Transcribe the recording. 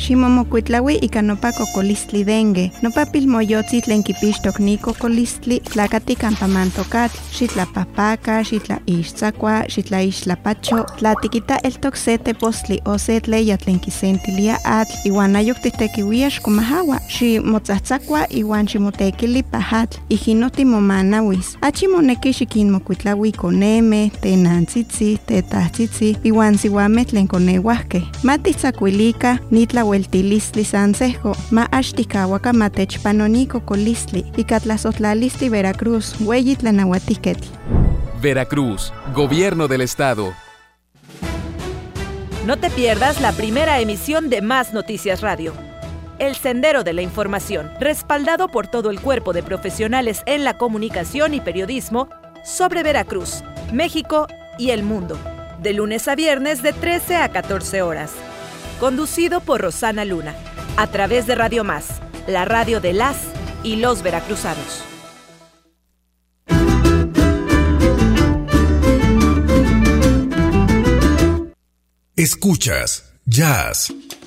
Ximomokuitlaui ika nopa kokolistli dengue. Nopa pilmoyotzi tlen kipixtok ni kokolistli tlakati kampa mantokatl. Xitlapapaka, xitlaixtzakua, xitlaixtlapacho. Tlatikita eltok se tepostli o se tleya tlen kisentilia atl. Iwan ayok titekiuia xkomahawa. Ximotzatzakua iwan ximotekili pahatl. Ijinoti momanawis. Achimoneki xikinmokuitlaui koneme, tenantzitzi, tetahtzitzi, iwan siwameh tlen koneuahkeh. Matitzakuilika nitlaueltilistli sansejo. Ma axtikawaka matechpanoni kokolistli. Ika tlasotlalisti Veracruz, ueyi tlanauatiketl. Veracruz, Gobierno del Estado. No te pierdas la primera emisión de Más Noticias Radio. El Sendero de la Información, respaldado por todo el cuerpo de profesionales en la comunicación y periodismo sobre Veracruz, México y el mundo. De lunes a viernes de 13 a 14 horas. Conducido por Rosana Luna, a través de Radio Más, la radio de las y los veracruzanos. Escuchas Jazz